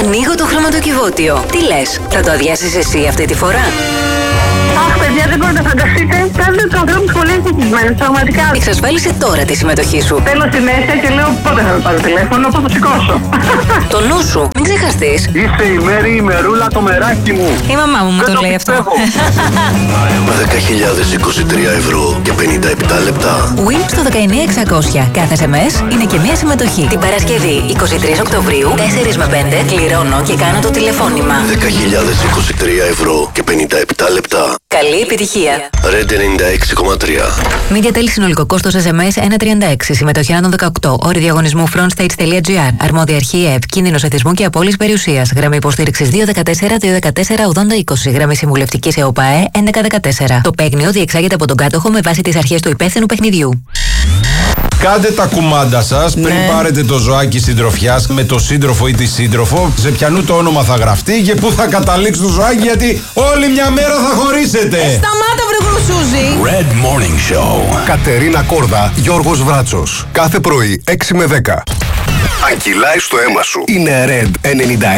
Ανοίγω το χρωματοκιβώτιο. Τι λες, θα το αδειάσεις εσύ αυτή τη φορά? Αχ, παιδιά, δεν μπορείτε να φανταστείτε. Κάνετε του ανθρώπου πολύ ευτυχισμένου, πραγματικά. Εξασφάλισε τώρα τη συμμετοχή σου. Θέλω στη μέση και λέω πότε θα με πάρω τηλέφωνο, πότε θα σηκώσω. Το νου σου, μην ξεχαστείς. Είσαι η Μέρη, η Μερούλα, το μεράκι μου. Η μαμά μου το λέει αυτό. Με 10.023 ευρώ και 57 λεπτά. Win στο 19600. Κάθε SMS είναι και μία συμμετοχή. Την Παρασκευή 23 Οκτωβρίου, 4 με 5, κληρώνω και κάνω το τηλεφώνημα. 10.023 ευρώ και 57 λεπτά. Καλή επιτυχία. Red 96,3. Media Tel συνολικό κόστος SMS 1,36. Συμμετοχή άνω 18. Όροι διαγωνισμού frontstage.gr. Αρμόδια αρχή ΕΕΠ. Κίνδυνος εθισμού και απώλειας περιουσίας. Γραμμή υποστήριξης 214-214-8020. Γραμμή συμβουλευτικής ΕΟΠΑΕ 1114. Το παίγνιο διεξάγεται από τον κάτοχο με βάση τις αρχές του υπεύθυνου παιχνιδιού. Κάντε τα κουμάντα σας πριν πάρετε το ζωάκι συντροφιάς με το σύντροφο ή τη σύντροφο. Σε ποιανού το όνομα θα γραφτεί και πού θα καταλήξει το ζωάκι, γιατί όλη μια μέρα θα χωρίσετε. Σταμάτα, βρε γρουσούζι. Red Morning Show. Κατερίνα Κόρδα, Γιώργος Βράτσος. Κάθε πρωί 6 με 10. Αν κυλάει στο αίμα σου, είναι Red 96.